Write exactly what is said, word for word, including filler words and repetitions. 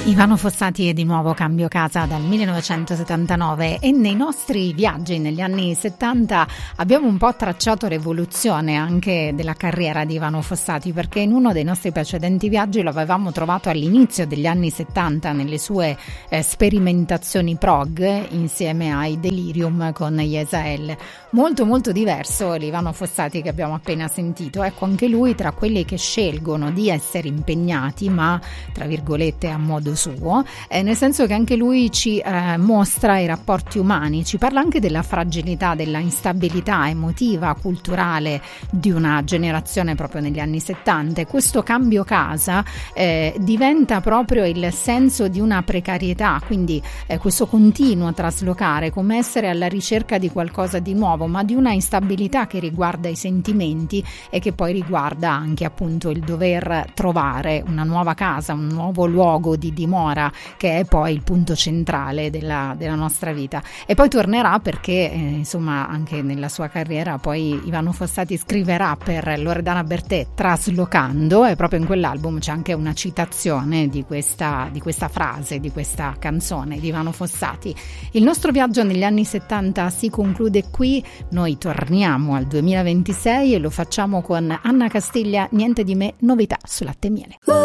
Ivano Fossati è di nuovo cambio casa dal millenovecentosettantanove e nei nostri viaggi negli anni settanta abbiamo un po' tracciato l'evoluzione anche della carriera di Ivano Fossati, perché in uno dei nostri precedenti viaggi lo avevamo trovato all'inizio degli anni settanta nelle sue eh, sperimentazioni prog insieme ai Delirium con Yesael. Molto molto diverso l'Ivano Fossati che abbiamo appena sentito. Ecco, anche lui tra quelli che scelgono di essere impegnati, ma tra virgolette a modo suo, eh, nel senso che anche lui ci eh, mostra i rapporti umani, ci parla anche della fragilità, della instabilità emotiva, culturale di una generazione proprio negli anni settanta, e questo cambio casa eh, diventa proprio il senso di una precarietà, quindi eh, questo continuo traslocare, come essere alla ricerca di qualcosa di nuovo, ma di una instabilità che riguarda i sentimenti e che poi riguarda anche appunto il dover trovare una nuova casa, un nuovo luogo di dimora, che è poi il punto centrale della, della nostra vita. E poi tornerà perché eh, insomma anche nella sua carriera poi Ivano Fossati scriverà per Loredana Bertè Traslocando, e proprio in quell'album c'è anche una citazione di questa, di questa frase, di questa canzone di Ivano Fossati. Il nostro viaggio negli anni settanta si conclude qui, noi torniamo al duemilaventisei e lo facciamo con Anna Castiglia, Niente di me, novità su Latte e Miele.